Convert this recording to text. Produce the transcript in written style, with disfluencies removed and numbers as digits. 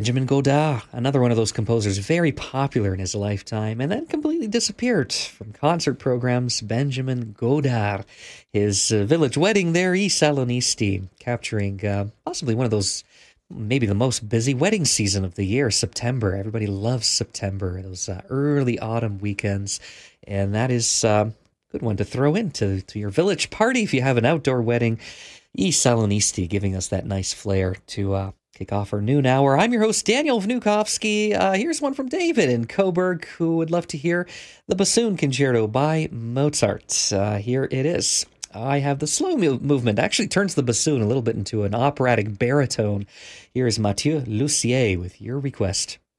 Benjamin Godard, another one of those composers very popular in his lifetime and then completely disappeared from concert programs. Benjamin Godard, his village wedding there, I Salonisti, capturing possibly one of those, maybe the most busy wedding season of the year, September. Everybody loves September, those early autumn weekends, and that is a good one to throw into your village party if you have an outdoor wedding. I Salonisti giving us that nice flair to kick off our noon hour. I'm your host, Daniel Vnukovsky. Here's one from David in Coburg, who would love to hear the Bassoon Concerto by Mozart. Here it is. I have the slow movement. Actually turns the bassoon a little bit into an operatic baritone. Here is Mathieu Lussier with your request.